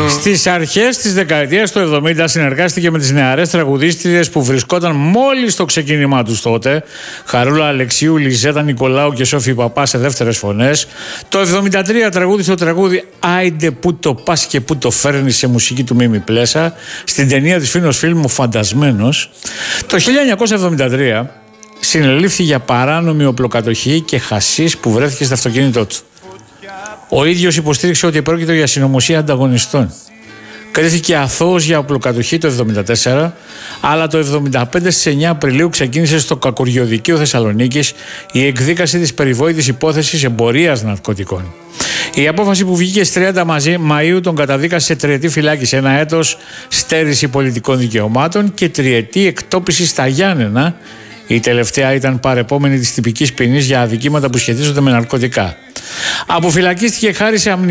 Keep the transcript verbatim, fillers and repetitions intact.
Στις αρχές της δεκαετίας του εβδομήντα συνεργάστηκε με τις νεαρές τραγουδίστριες που βρισκόταν μόλις στο ξεκίνημά τους τότε, Χαρούλα Αλεξίου, Λιζέτα Νικολάου και Σόφη Παπά σε δεύτερες φωνές. Το εβδομήντα τρία τραγούδισε το τραγούδι «Άιντε που το πας και που το φέρνεις» σε μουσική του Μίμη Πλέσα, στην ταινία της Φίνος Φιλμ «Ο Φαντασμένος». Το χίλια εννιακόσια εβδομήντα τρία συνελήφθη για παράνομη οπλοκατοχή και χασίς που βρέθηκε στο αυτοκίνητό του. Ο ίδιος υποστήριξε ότι πρόκειται για συνωμοσία ανταγωνιστών. Κρίθηκε αθώος για οπλοκατοχή το εβδομήντα τέσσερα, αλλά το εβδομήντα πέντε στις εννέα Απριλίου ξεκίνησε στο Κακουριοδικείο Θεσσαλονίκης η εκδίκαση της περιβόητης υπόθεσης εμπορίας ναρκωτικών. Η απόφαση που βγήκε στις τριάντα Μαΐου τον καταδίκασε σε τριετή φυλάκιση, ένα έτος στέρηση πολιτικών δικαιωμάτων και τριετή εκτόπιση στα Γιάννενα. Η τελευταία ήταν παρεπόμενη της τυπικής ποινής για αδικήματα που σχετίζονται με ναρκωτικά. Αποφυλακίστηκε χάρη σε αμνηστία